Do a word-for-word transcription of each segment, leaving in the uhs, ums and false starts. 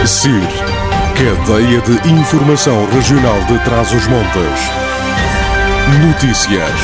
S I R, Cadeia de Informação Regional de Trás-os-Montes. Notícias.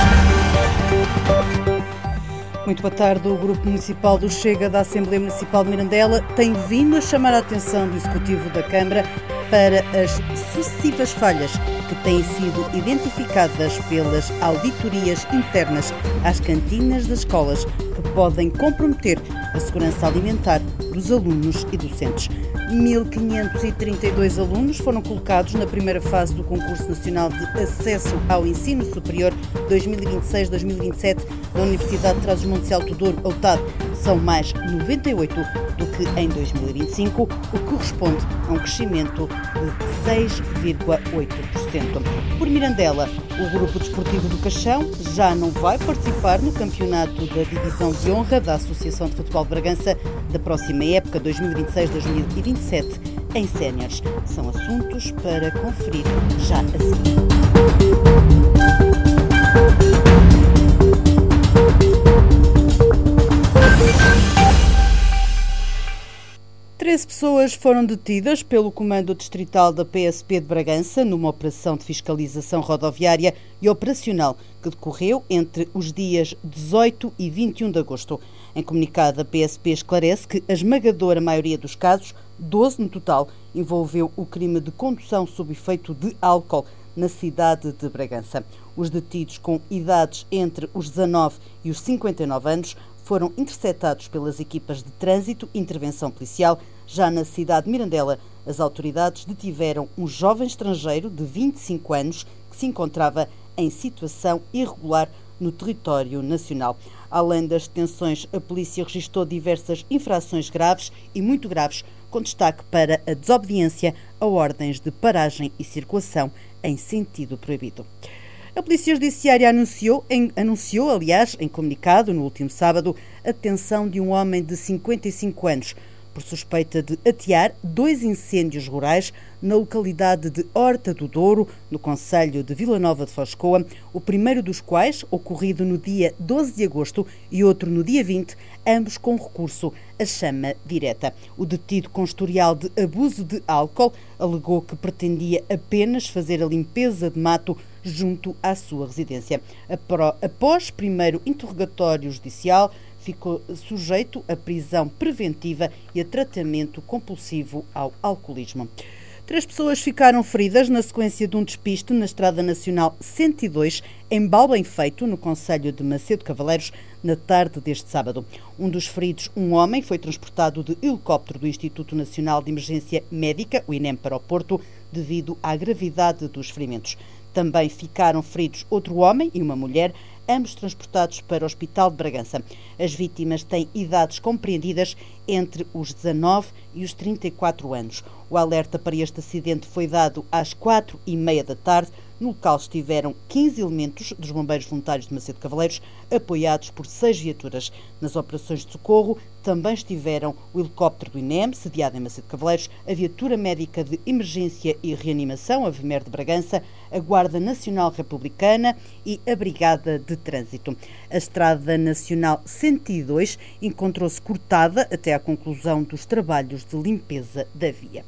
Muito boa tarde. O Grupo Municipal do Chega da Assembleia Municipal de Mirandela tem vindo a chamar a atenção do Executivo da Câmara para as sucessivas falhas que têm sido identificadas pelas auditorias internas às cantinas das escolas, que podem comprometer a segurança alimentar dos alunos e docentes. mil quinhentos e trinta e dois alunos foram colocados na primeira fase do Concurso Nacional de Acesso ao Ensino Superior dois mil e vinte e seis dois mil e vinte e sete na Universidade de Trás-os-Montes e Alto Douro, a U T A D. São mais noventa e oito do que em dois mil e vinte e cinco, o que corresponde a um crescimento de seis vírgula oito por cento. Por Mirandela, o Grupo Desportivo do Caixão já não vai participar no campeonato da Divisão de Honra da Associação de Futebol de Bragança da próxima época dois mil e vinte e seis dois mil e vinte e sete em séniores. São assuntos para conferir já a seguir. treze pessoas foram detidas pelo Comando Distrital da P S P de Bragança numa operação de fiscalização rodoviária e operacional que decorreu entre os dias dezoito e vinte e um de agosto. Em comunicado, a P S P esclarece que a esmagadora maioria dos casos, doze no total, envolveu o crime de condução sob efeito de álcool na cidade de Bragança. Os detidos com idades entre os dezanove e os cinquenta e nove anos foram interceptados pelas equipas de trânsito e intervenção policial. Já na cidade de Mirandela, as autoridades detiveram um jovem estrangeiro de vinte e cinco anos que se encontrava em situação irregular no território nacional. Além das detenções, a polícia registrou diversas infrações graves e muito graves, com destaque para a desobediência a ordens de paragem e circulação em sentido proibido. A Polícia Judiciária anunciou, em, anunciou, aliás, em comunicado, no último sábado, a detenção de um homem de cinquenta e cinco anos, por suspeita de atear dois incêndios rurais na localidade de Horta do Douro, no concelho de Vila Nova de Foscoa, o primeiro dos quais ocorrido no dia doze de agosto e outro no dia vinte, ambos com recurso à chama direta. O detido com historial de abuso de álcool alegou que pretendia apenas fazer a limpeza de mato junto à sua residência. Após primeiro interrogatório judicial, ficou sujeito a prisão preventiva e a tratamento compulsivo ao alcoolismo. Três pessoas ficaram feridas na sequência de um despiste na Estrada Nacional cento e dois, em Balbem Feito, no concelho de Macedo Cavaleiros, na tarde deste sábado. Um dos feridos, um homem, foi transportado de helicóptero do Instituto Nacional de Emergência Médica, o INEM, para o Porto, devido à gravidade dos ferimentos. Também ficaram feridos outro homem e uma mulher, ambos transportados para o Hospital de Bragança. As vítimas têm idades compreendidas entre os dezanove e os trinta e quatro anos. O alerta para este acidente foi dado às quatro e meia da tarde. No local estiveram quinze elementos dos Bombeiros Voluntários de Macedo Cavaleiros, apoiados por seis viaturas. Nas operações de socorro também estiveram o helicóptero do INEM, sediado em Macedo Cavaleiros, a viatura médica de emergência e reanimação, a VMER de Bragança, a Guarda Nacional Republicana e a Brigada de Trânsito. A Estrada Nacional cento e dois encontrou-se cortada até à conclusão dos trabalhos de limpeza da via.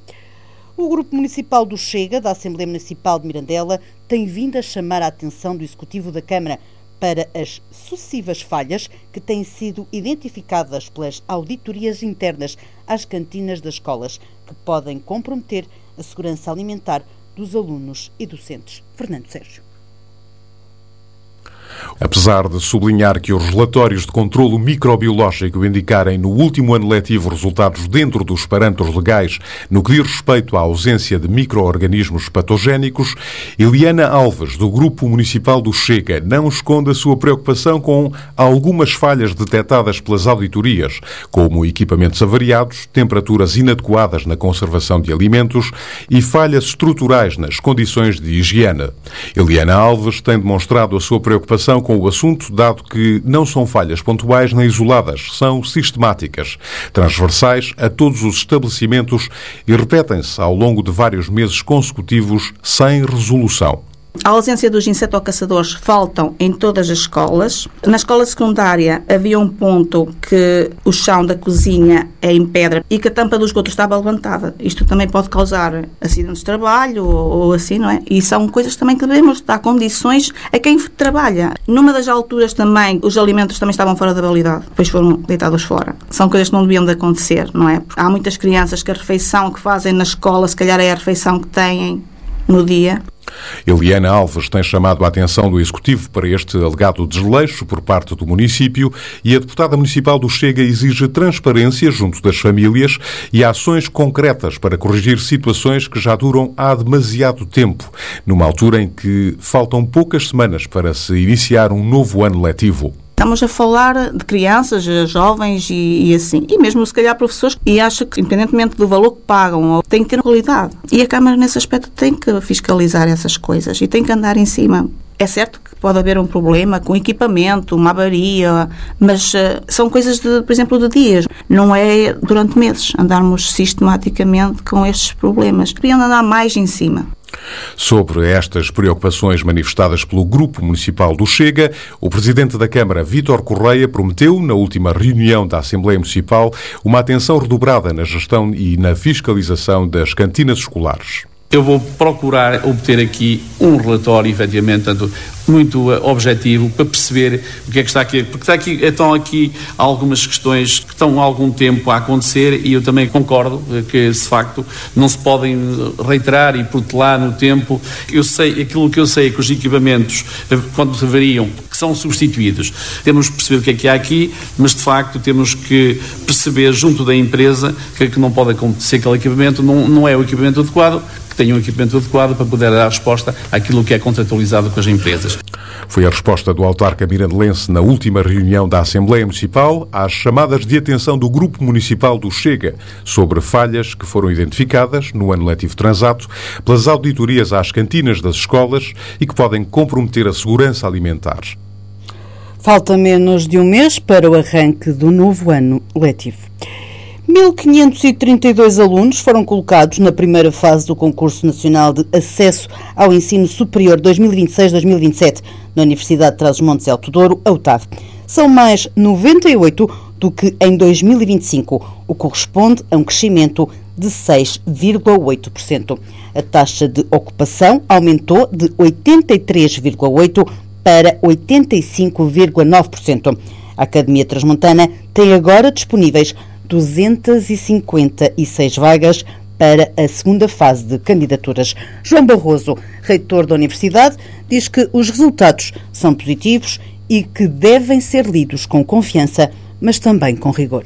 O Grupo Municipal do Chega, da Assembleia Municipal de Mirandela, tem vindo a chamar a atenção do Executivo da Câmara para as sucessivas falhas que têm sido identificadas pelas auditorias internas às cantinas das escolas, que podem comprometer a segurança alimentar dos alunos e docentes. Fernando Sérgio. Apesar de sublinhar que os relatórios de controlo microbiológico indicarem no último ano letivo resultados dentro dos parâmetros legais no que diz respeito à ausência de micro-organismos patogénicos, Eliana Alves, do Grupo Municipal do Chega, não esconde a sua preocupação com algumas falhas detectadas pelas auditorias, como equipamentos avariados, temperaturas inadequadas na conservação de alimentos e falhas estruturais nas condições de higiene. Eliana Alves tem demonstrado a sua preocupação com o assunto, dado que não são falhas pontuais nem isoladas, são sistemáticas, transversais a todos os estabelecimentos e repetem-se ao longo de vários meses consecutivos sem resolução. A ausência dos insetocaçadores faltam em todas as escolas. Na escola secundária havia um ponto que o chão da cozinha é em pedra e que a tampa do esgoto estava levantada. Isto também pode causar acidentes de trabalho ou, ou assim, não é? E são coisas também que devemos dar condições a quem trabalha. Numa das alturas também, os alimentos também estavam fora da validade, depois foram deitados fora. São coisas que não deviam de acontecer, não é? Porque há muitas crianças que a refeição que fazem na escola, se calhar é a refeição que têm no dia. Eliana Alves tem chamado a atenção do Executivo para este alegado desleixo por parte do município e a deputada municipal do Chega exige transparência junto das famílias e ações concretas para corrigir situações que já duram há demasiado tempo, numa altura em que faltam poucas semanas para se iniciar um novo ano letivo. Estamos a falar de crianças, jovens e, e assim, e mesmo se calhar professores, e acho que independentemente do valor que pagam, tem que ter qualidade. E a Câmara nesse aspecto tem que fiscalizar essas coisas e tem que andar em cima. É certo que pode haver um problema com equipamento, uma avaria, mas uh, são coisas, de, por exemplo, de dias. Não é durante meses andarmos sistematicamente com estes problemas. Deviam andar mais em cima. Sobre estas preocupações manifestadas pelo Grupo Municipal do Chega, o Presidente da Câmara, Vítor Correia, prometeu, na última reunião da Assembleia Municipal, uma atenção redobrada na gestão e na fiscalização das cantinas escolares. Eu vou procurar obter aqui um relatório, efetivamente, tanto, muito uh, objetivo, para perceber o que é que está aqui, porque está aqui, estão aqui algumas questões que estão há algum tempo a acontecer e eu também concordo que, de facto, não se podem reiterar e protelar no tempo. Eu sei, aquilo que eu sei é que os equipamentos, quando variam, que são substituídos, temos que perceber o que é que há aqui, mas, de facto, temos que perceber junto da empresa que, que não pode acontecer aquele equipamento, não, não é o equipamento adequado, tenham um equipamento adequado para poder dar resposta àquilo que é contratualizado com as empresas. Foi a resposta do autarca mirandelense na última reunião da Assembleia Municipal às chamadas de atenção do Grupo Municipal do Chega sobre falhas que foram identificadas no ano letivo transato pelas auditorias às cantinas das escolas e que podem comprometer a segurança alimentar. Falta menos de um mês para o arranque do novo ano letivo. mil quinhentos e trinta e dois alunos foram colocados na primeira fase do Concurso Nacional de Acesso ao Ensino Superior dois mil e vinte e seis dois mil e vinte e sete na Universidade de Trás-os-Montes e Alto Douro, a U T A D. São mais noventa e oito do que em dois mil e vinte e cinco, o que corresponde a um crescimento de seis vírgula oito por cento. A taxa de ocupação aumentou de oitenta e três vírgula oito por cento para oitenta e cinco vírgula nove por cento. A Academia Transmontana tem agora disponíveis duzentas e cinquenta e seis vagas para a segunda fase de candidaturas. João Barroso, reitor da Universidade, diz que os resultados são positivos e que devem ser lidos com confiança, mas também com rigor.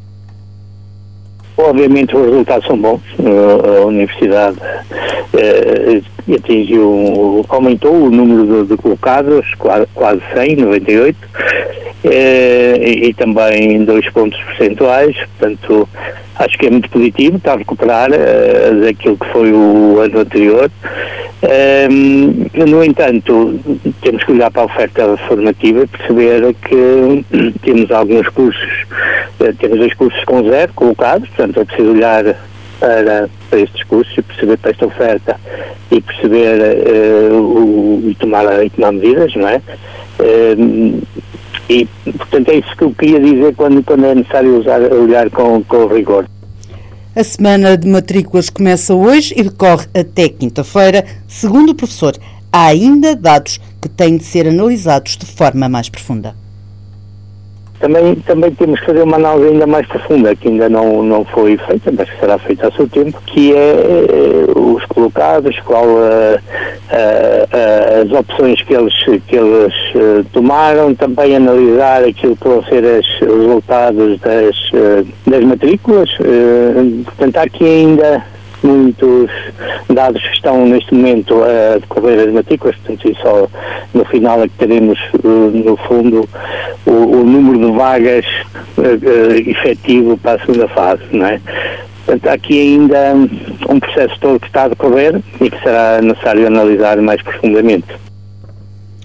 Obviamente os resultados são bons. A Universidade eh, atingiu, aumentou o número de, de colocados, quase, quase cem, noventa e oito, eh, e, e também dois pontos percentuais, portanto acho que é muito positivo, está a recuperar eh, daquilo que foi o ano anterior. Eh, no entanto, temos que olhar para a oferta formativa e perceber que temos alguns cursos, eh, temos dois cursos com zero colocados, portanto é preciso olhar para, para estes cursos e perceber para esta oferta e perceber eh, o, e, tomar, e tomar medidas, não é? Eh, e, portanto, é isso que eu queria dizer quando, quando é necessário usar, olhar com, com rigor. A semana de matrículas começa hoje e decorre até quinta-feira. Segundo o professor, há ainda dados que têm de ser analisados de forma mais profunda. Também, também temos que fazer uma análise ainda mais profunda, que ainda não, não foi feita, mas que será feita a seu tempo, que é os colocados, qual a, a, a, as opções que eles, que eles uh, tomaram, também analisar aquilo que vão ser as, os resultados das, uh, das matrículas. Uh, portanto, há aqui ainda muitos dados que estão neste momento a decorrer as matrículas, portanto, e só no final é que teremos, no fundo, o, o número de vagas uh, uh, efetivo para a segunda fase, não é? Portanto, há aqui ainda um processo todo que está a decorrer e que será necessário analisar mais profundamente.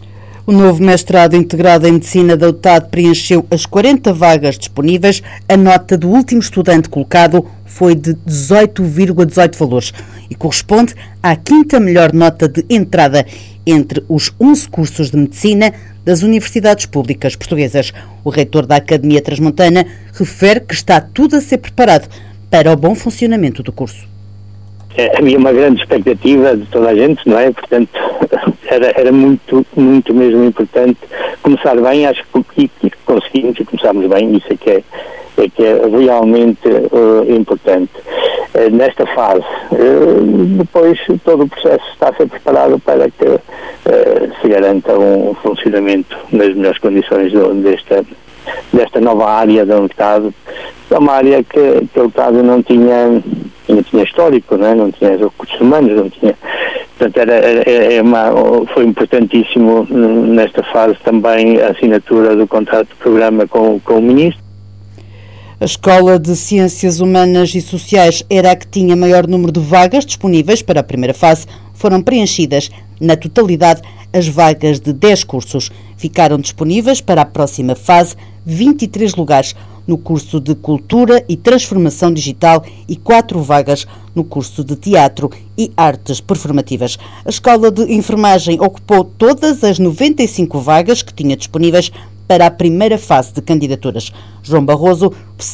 O novo mestrado integrado em Medicina da U T A D preencheu as quarenta vagas disponíveis. A nota do último estudante colocado foi de dezoito vírgula dezoito valores e corresponde à quinta melhor nota de entrada entre os onze cursos de Medicina das universidades públicas portuguesas. O reitor da Academia Transmontana refere que está tudo a ser preparado para o bom funcionamento do curso. Havia uma grande expectativa de toda a gente, não é? Portanto, era, era muito, muito mesmo importante começar bem. Acho que, que conseguimos e começámos bem, isso é que é, é, que é realmente uh, importante. Uh, nesta fase, uh, depois todo o processo está a ser preparado para que uh, se garanta um funcionamento nas melhores condições do, desta, desta nova área da U T A D. É uma área que, que a U T A D não tinha... não tinha histórico, não, é? Não tinha recursos humanos, não tinha... Portanto, era, era, era uma, foi importantíssimo nesta fase também a assinatura do contrato de programa com, com o Ministro. A Escola de Ciências Humanas e Sociais era a que tinha maior número de vagas disponíveis para a primeira fase. Foram preenchidas, na totalidade, as vagas de dez cursos. Ficaram disponíveis para a próxima fase vinte e três lugares no curso de Cultura e Transformação Digital e quatro vagas no curso de Teatro e Artes Performativas. A Escola de Enfermagem ocupou todas as noventa e cinco vagas que tinha disponíveis para a primeira fase de candidaturas. João Barroso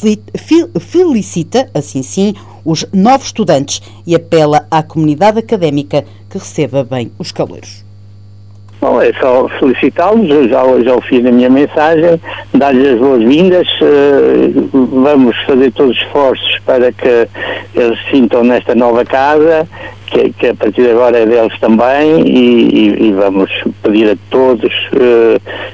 felicita, assim sim, os novos estudantes e apela à comunidade académica que receba bem os calouros. Bom, é só felicitá-los, já, já o fiz na minha mensagem, dar-lhes as boas-vindas, uh, vamos fazer todos os esforços para que eles se sintam nesta nova casa, que, que a partir de agora é deles também, e, e, e vamos pedir a todos, uh,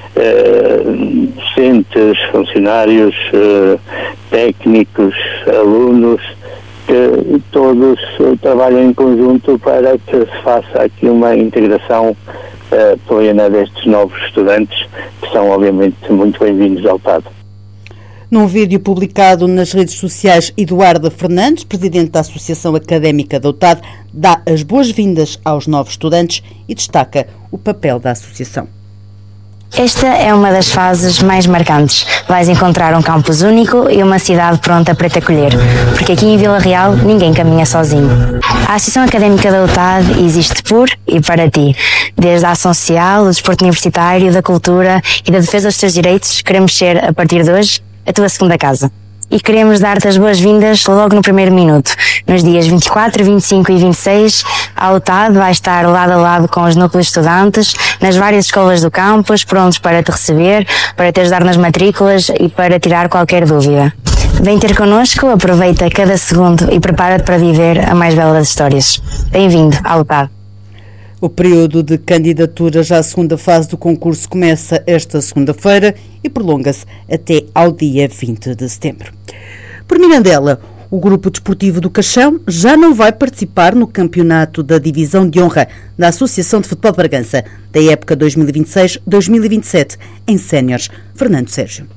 uh, docentes, funcionários, uh, técnicos, alunos, que todos uh, trabalhem em conjunto para que se faça aqui uma integração Uh, plena destes novos estudantes, que são obviamente muito bem-vindos ao T A D. Num vídeo publicado nas redes sociais, Eduarda Fernandes, presidente da Associação Académica da U T A D, dá as boas-vindas aos novos estudantes e destaca o papel da associação. Esta é uma das fases mais marcantes. Vais encontrar um campus único e uma cidade pronta para te acolher, porque aqui em Vila Real ninguém caminha sozinho. A Associação Académica da U T A D existe por e para ti. Desde a ação social, o desporto universitário, da cultura e da defesa dos teus direitos, queremos ser, a partir de hoje, a tua segunda casa. E queremos dar-te as boas-vindas logo no primeiro minuto. Nos dias vinte e quatro, vinte e cinco e vinte e seis, a U T A D vai estar lado a lado com os núcleos de estudantes, nas várias escolas do campus, prontos para te receber, para te ajudar nas matrículas e para tirar qualquer dúvida. Vem ter connosco, aproveita cada segundo e prepara-te para viver a mais bela das histórias. Bem-vindo à U T A D. O período de candidatura já à segunda fase do concurso começa esta segunda-feira e prolonga-se até ao dia vinte de setembro. Por Mirandela, o Grupo Desportivo do Caixão já não vai participar no campeonato da Divisão de Honra da Associação de Futebol de Bragança da época dois mil e vinte e seis dois mil e vinte e sete em séniores. Fernando Sérgio.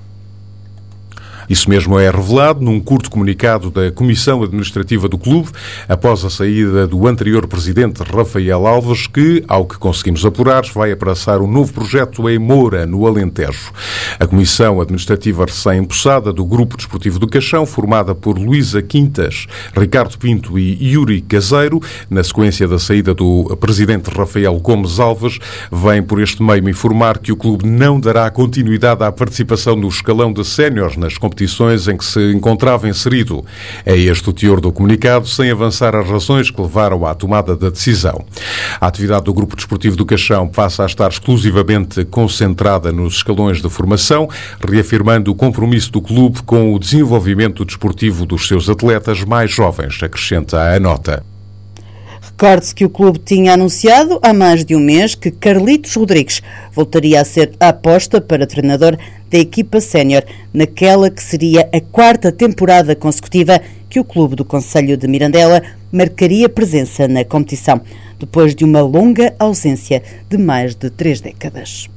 Isso mesmo é revelado num curto comunicado da Comissão Administrativa do Clube, após a saída do anterior presidente Rafael Alves, que, ao que conseguimos apurar, vai abraçar um novo projeto em Moura, no Alentejo. A Comissão Administrativa recém-empossada do Grupo Desportivo do Caixão, formada por Luísa Quintas, Ricardo Pinto e Yuri Caseiro, na sequência da saída do presidente Rafael Gomes Alves, vem por este meio informar que o clube não dará continuidade à participação no escalão de séniores nas competições em que se encontrava inserido. É este o teor do comunicado, sem avançar as razões que levaram à tomada da decisão. A atividade do Grupo Desportivo do Caixão passa a estar exclusivamente concentrada nos escalões de formação, reafirmando o compromisso do clube com o desenvolvimento desportivo dos seus atletas mais jovens, acrescenta a nota. Recorde-se que o clube tinha anunciado há mais de um mês que Carlitos Rodrigues voltaria a ser a aposta para treinador da equipa sénior, naquela que seria a quarta temporada consecutiva que o clube do Concelho de Mirandela marcaria presença na competição, depois de uma longa ausência de mais de três décadas.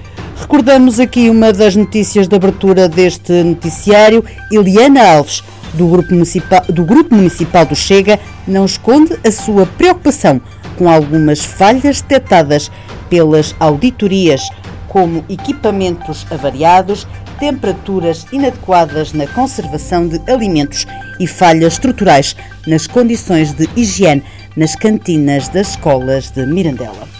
Recordamos aqui uma das notícias de abertura deste noticiário. Eliana Alves do Grupo Municipal do, Grupo Municipal do Chega não esconde a sua preocupação com algumas falhas detectadas pelas auditorias, como equipamentos avariados, temperaturas inadequadas na conservação de alimentos e falhas estruturais nas condições de higiene nas cantinas das escolas de Mirandela.